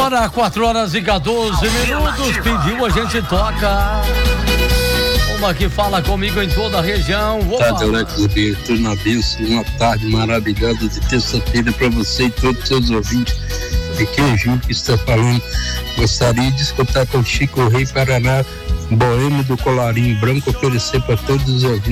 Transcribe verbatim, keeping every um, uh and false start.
Agora, quatro horas e quatorze minutos, pediu, a gente toca. Uma que fala comigo em toda a região. Tarde, Alex Berto, na bênção, uma tarde maravilhosa de terça-feira para você e todos os seus ouvintes. Aqui é o Gil que está falando. Gostaria de escutar com Chico Rei Paraná, Boêmio do Colarinho Branco, oferecer para todos os ouvintes